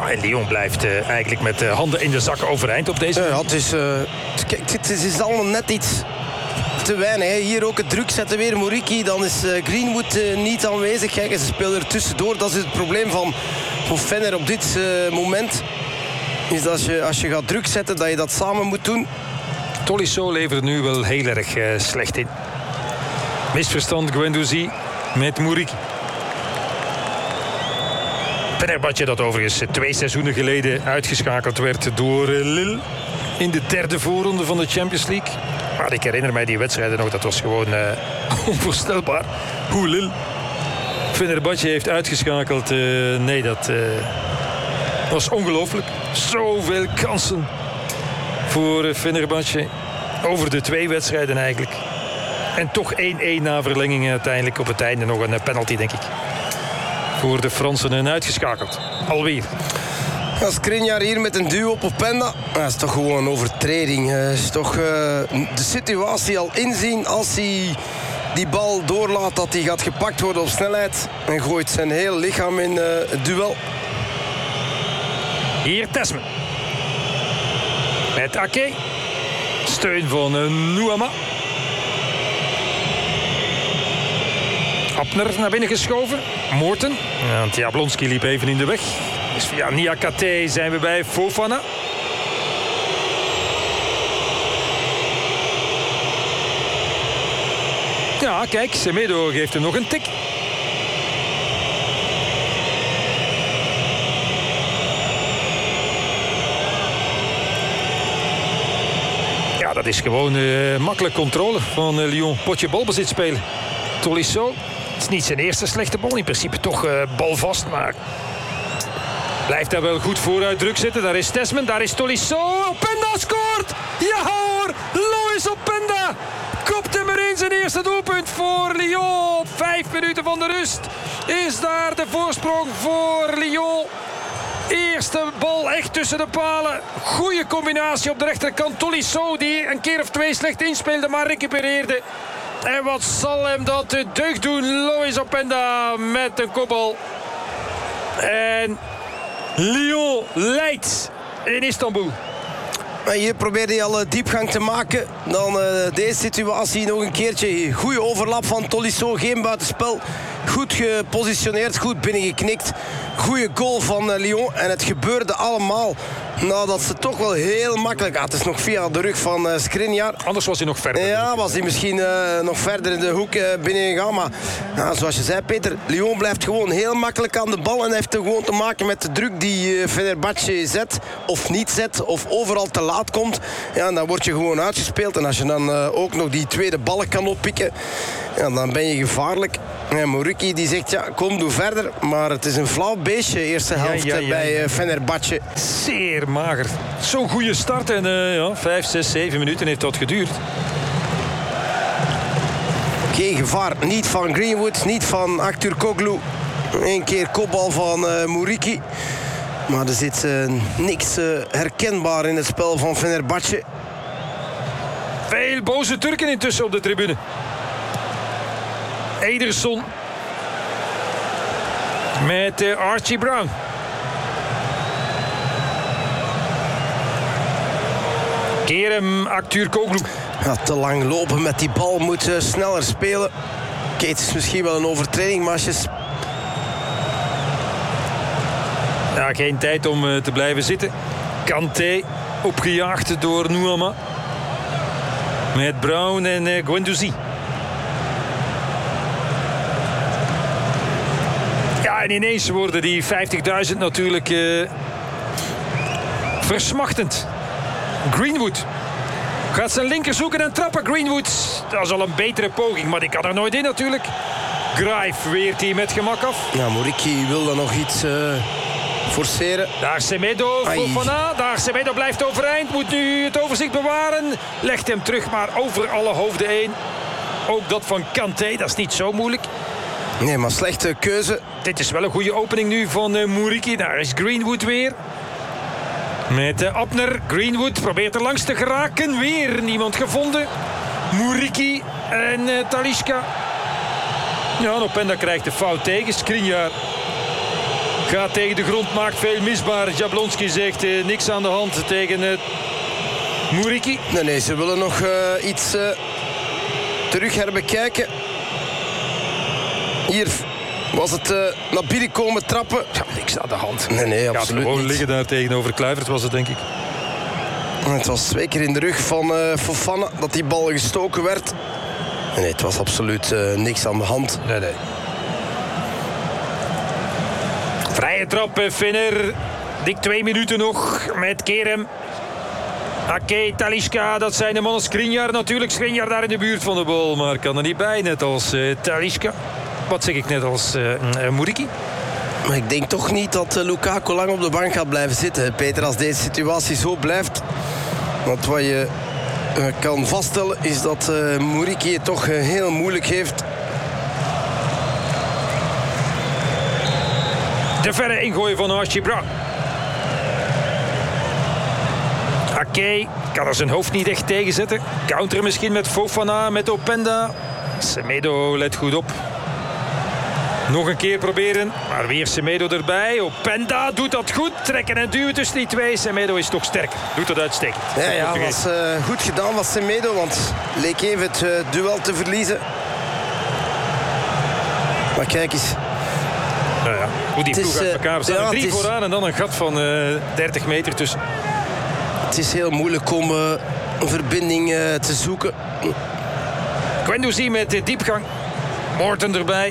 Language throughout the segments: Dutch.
Ja, en Lyon blijft eigenlijk met handen in de zakken overeind op deze. Ja, kijk, het is allemaal net iets te weinig. Hè. Hier ook het druk zetten weer Muriqi. Dan is Greenwood niet aanwezig. Kijk, ze spelen er tussendoor. Dat is het probleem van Fener op dit moment. Is dat als je gaat druk zetten, dat je dat samen moet doen. Tolisso levert nu wel heel erg slecht in. Misverstand Guendouzi met Muriqi. Fenerbahçe dat overigens 2 seizoenen geleden uitgeschakeld werd door Lille in de 3e voorronde van de Champions League. Maar ik herinner mij die wedstrijden nog, dat was gewoon onvoorstelbaar. Hoe Lille Fenerbahçe heeft uitgeschakeld. Nee, dat was ongelooflijk. Zoveel kansen voor Fenerbahçe. Over de 2 wedstrijden eigenlijk. En toch 1-1 na verlenging uiteindelijk. Op het einde nog een penalty, denk ik. Voor de Fransen en uitgeschakeld. Alweer. Skriniar hier met een duw op Openda. Dat is toch gewoon een overtreding. Is toch de situatie al inzien als hij die bal doorlaat dat hij gaat gepakt worden op snelheid. En gooit zijn hele lichaam in het duel. Hier Tesman. Met Ake. Steun van Nuama. Abner naar binnen geschoven. Moorten. Ja, Jablonski liep even in de weg. Dus via Niakate zijn we bij Fofana. Ja, kijk, Semedo geeft hem nog een tik. Ja, dat is gewoon makkelijk controle van Lyon. Potje balbezit spelen. Tolisso. Het is niet zijn eerste slechte bal. In principe toch balvast, maar blijft daar wel goed vooruit druk zitten. Daar is Tesman, daar is Tolisso. Openda scoort! Ja hoor! Loïs Openda kopt hem erin, zijn eerste doelpunt voor Lyon. 5 minuten van de rust is daar de voorsprong voor Lyon. Eerste bal echt tussen de palen. Goeie combinatie op de rechterkant. Tolisso die een keer of 2 slecht inspeelde, maar recupereerde. En wat zal hem dat deugd doen? Loïs Openda met een kopbal. En Lyon leidt in Istanbul. Hier probeerde hij al diepgang te maken. Dan deze situatie nog een keertje. Goede overlap van Tolisso. Geen buitenspel. Goed gepositioneerd. Goed binnengeknikt. Goede goal van Lyon. En het gebeurde allemaal nadat ze toch wel heel makkelijk... het is nog via de rug van Skriniar. Anders was hij nog verder. Ja, was hij misschien nog verder in de hoek binnengegaan. Maar zoals je zei, Peter, Lyon blijft gewoon heel makkelijk aan de bal. En heeft gewoon te maken met de druk die Fenerbahçe zet. Of niet zet. Of overal te laat komt. Ja, dan word je gewoon uitgespeeld. En als je dan ook nog die tweede ballen kan oppikken... Ja, dan ben je gevaarlijk. En Muriqi die zegt, ja, kom, doe verder. Maar het is een flauw beestje, eerste helft bij Fenerbahçe. Zeer mager. Zo'n goede start. En 5, 6, 7 minuten heeft dat geduurd. Geen gevaar. Niet van Greenwood, niet van Aktürkoğlu. 1 keer kopbal van Muriqi. Maar er zit niks herkenbaar in het spel van Fenerbahçe. Veel boze Turken intussen op de tribune. Ederson met Archie Brown. Kerem Aktürkoğlu. Ja, te lang lopen met die bal, moet sneller spelen. Oké, het is misschien wel een overtreding, maar Ja, geen tijd om te blijven zitten. Kanté opgejaagd door Nuama. Met Brown en Guendouzi. Ja, en ineens worden die 50.000 natuurlijk versmachtend. Greenwood gaat zijn linker zoeken en trappen. Greenwood, dat is al een betere poging, maar die kan er nooit in natuurlijk. Graif weert hij met gemak af. Ja, Muriqi wil dan nog iets forceren. Daar Semedo, Fofana. Daar Semedo blijft overeind, moet nu het overzicht bewaren. Legt hem terug, maar over alle hoofden heen. Ook dat van Kanté, dat is niet zo moeilijk. Nee, maar slechte keuze. Dit is wel een goede opening nu van Muriqi. Daar is Greenwood weer. Met Abner. Greenwood probeert er langs te geraken. Weer niemand gevonden. Muriqi en Talisca. Ja, Openda krijgt de fout tegen. Skriniar Gaat tegen de grond, maakt veel misbaar. Jablonski zegt niks aan de hand tegen Moeriki. Nee, ze willen nog iets terug herbekijken. Hier was het naar binnen komen trappen. Ja, niks aan de hand. Nee, Gaat absoluut gewoon niet. liggen daar tegenover Kluivert was het, denk ik. Het was 2 keer in de rug van Fofana dat die bal gestoken werd. Nee, het was absoluut niks aan de hand. Nee. Vrije trap, Fener. Dik 2 minuten nog met Kerem. Ake, Talisca, dat zijn de mannen. Skriniar natuurlijk. Skriniar daar in de buurt van de bal, maar kan er niet bij. Net als Talisca. Wat zeg ik, net als Moeriki? Maar ik denk toch niet dat Lukaku lang op de bank gaat blijven zitten, Peter, als deze situatie zo blijft. Want wat je kan vaststellen is dat Moeriki het toch heel moeilijk heeft. De verre ingooien van Archie Brown. Ake kan er zijn hoofd niet echt tegenzetten. Counter misschien met Fofana, met Openda. Semedo let goed op. Nog een keer proberen, maar weer Semedo erbij. Openda doet dat goed. Trekken en duwen tussen die twee. Semedo is toch sterker. Doet dat uitstekend. Ja, was goed gedaan van Semedo, want leek even het duel te verliezen. Maar kijk eens. Nou ja, hoe die ploeg uit elkaar staan. Ja, 3 vooraan en dan een gat van 30 meter tussen. Het is heel moeilijk om een verbinding te zoeken. Guendouzi met de diepgang. Morten erbij.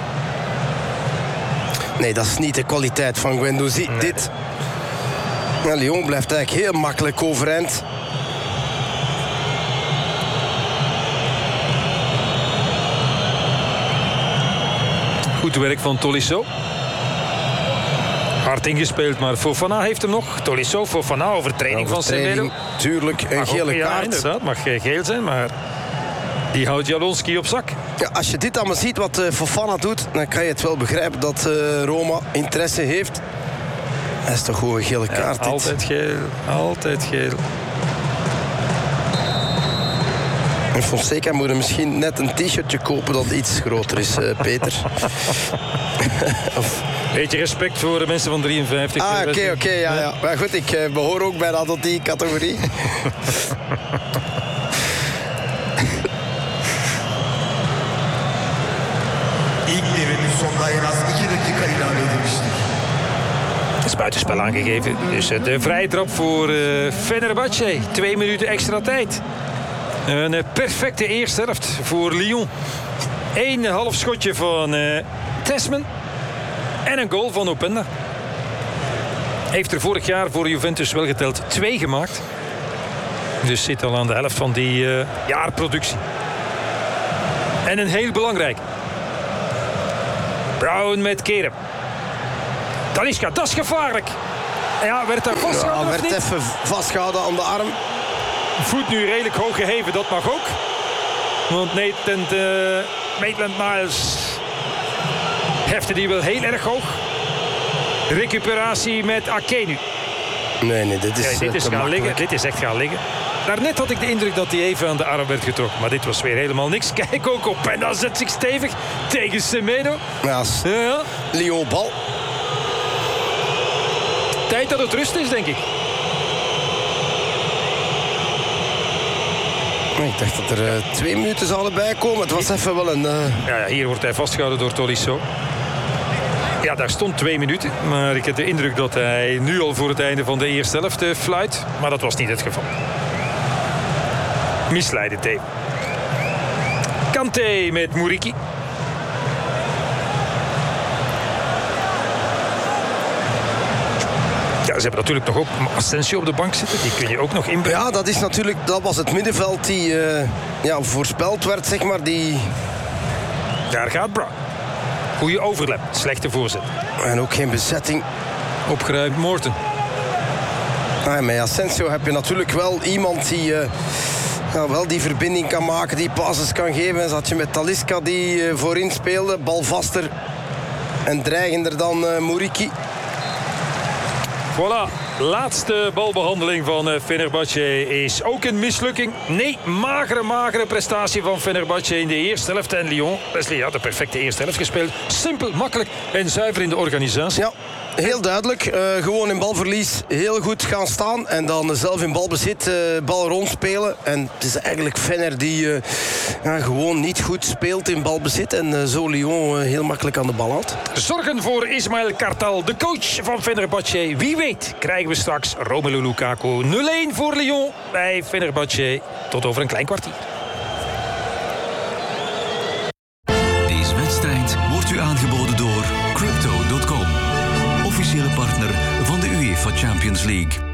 Nee, dat is niet de kwaliteit van Guendouzi. Nee. Dit. Nou, Lyon blijft eigenlijk heel makkelijk overeind. Goed werk van Tolisso. Hard ingespeeld, maar Fofana heeft hem nog. Tolisso, Fofana, overtreding van Semedo. Tuurlijk, een Mag gele ook, ja, kaart. inderdaad, mag geel zijn, maar die houdt Jablonski op zak. Ja, als je dit allemaal ziet wat Fofana doet, dan kan je het wel begrijpen dat Roma interesse heeft. Dat is toch gewoon een gele kaart. Ja, dit. altijd geel, altijd geel. En Fonseca moet er misschien net een t-shirtje kopen dat iets groter is, Peter. Beetje respect voor de mensen van 53. Oké, ja. Maar goed, ik behoor ook bijna tot die categorie. İlk devrenin sonunda en az 2 dakika ilave edilmiştir. Het is buitenspel aangegeven. Dus de vrije trap voor Fenerbahçe. 2 minuten extra tijd. Een perfecte eerste helft voor Lyon. 1 half schotje van Tessman. En een goal van Openda. Heeft er vorig jaar voor Juventus wel geteld 2 gemaakt. Dus zit al aan de helft van die jaarproductie. En een heel belangrijk. Brown met Kerem. Talisca, dat is gevaarlijk. Ja, werd daar vastgehouden of werd niet? even vastgehouden aan de arm. Voet nu redelijk hoog geheven, dat mag ook. Want Maitland Niles hefte die wel heel erg hoog. Recuperatie met Ake nu. Nee, dit is, Dit is te gaan liggen. makkelijk. Dit is echt gaan liggen. Daarnet had ik de indruk dat hij even aan de arm werd getrokken. Maar dit was weer helemaal niks. Kijk ook op. En dan zet zich stevig tegen Semedo. Ja, Ja. Lyon bal. Tijd dat het rust is, denk ik. Ik dacht dat er 2 minuten zouden bijkomen. Het was even wel een... Ja, hier wordt hij vastgehouden door Tolisso. Ja, daar stond 2 minuten. Maar ik heb de indruk dat hij nu al voor het einde van de eerste helft fluit. Maar dat was niet het geval. Misleidend even. Kanté met Moeriki. Ja, ze hebben natuurlijk nog ook Asensio op de bank zitten. Die kun je ook nog inbrengen. Ja, dat was het middenveld die voorspeld werd, zeg maar. Daar gaat Brown. Goeie overlap. Slechte voorzet. En ook geen bezetting. Opgeruimd Morten. Met Asensio heb je natuurlijk wel iemand die wel die verbinding kan maken, die passes kan geven. En zat je met Talisca die voorin speelde, balvaster en dreigender dan Moeriki. Voilà. Laatste balbehandeling van Fenerbahce is ook een mislukking. Nee, magere prestatie van Fenerbahce in de eerste helft. En Lyon, Wesley had de perfecte eerste helft gespeeld. Simpel, makkelijk en zuiver in de organisatie. Ja, heel duidelijk. Gewoon in balverlies heel goed gaan staan. En dan zelf in balbezit, bal rondspelen. En het is eigenlijk Fener die gewoon niet goed speelt in balbezit. En zo Lyon heel makkelijk aan de bal houdt. Zorgen voor Ismaël Kartal, de coach van Fenerbahce. Wie weet krijgen we straks Romelu Lukaku. 0-1 voor Lyon bij Fenerbahce. Tot over een klein kwartier. Deze wedstrijd wordt u aangeboden door Crypto.com. Officiële partner van de UEFA Champions League.